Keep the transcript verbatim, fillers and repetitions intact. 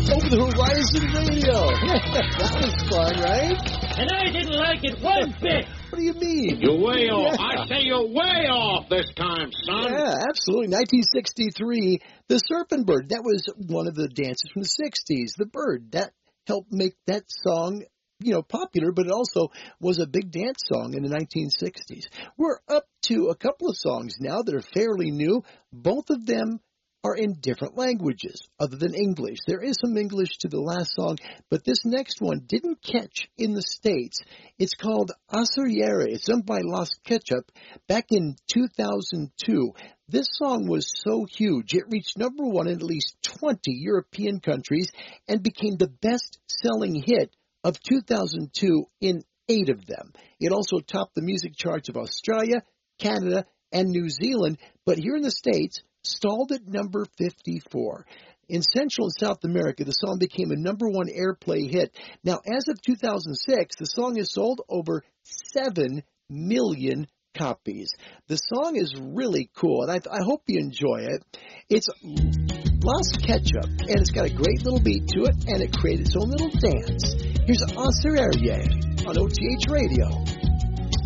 Over the Horizon Radio. That was fun, right? And I didn't like it one bit. What do you mean? You're way off. Yeah. I say you're way off this time, son. Yeah, absolutely. nineteen sixty-three, The Surfing Bird. That was one of the dances from the sixties. The Bird. That helped make that song, you know, popular, but it also was a big dance song in the nineteen sixties. We're up to a couple of songs now that are fairly new. Both of them are in different languages other than English. There is some English to the last song, but this next one didn't catch in the States. It's called Asurere. It's done by Los Ketchup back in two thousand two. This song was so huge, it reached number one in at least twenty European countries and became the best-selling hit of two thousand two in eight of them. It also topped the music charts of Australia, Canada, and New Zealand, but here in the States, stalled at number fifty-four. In Central and South America, the song became a number one airplay hit. Now, as of two thousand six, the song has sold over seven million copies. The song is really cool, and I, I hope you enjoy it. It's Los Ketchup, and it's got a great little beat to it, and it created its own little dance. Here's Asurere on O T H Radio.